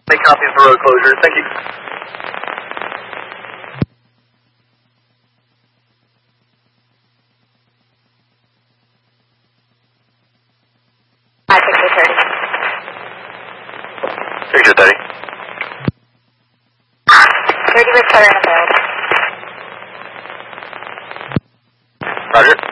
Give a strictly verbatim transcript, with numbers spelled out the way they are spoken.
Make copies for road closure. Thank you. five sixty thirty. Picture thirty. thirty with clear and available. Roger.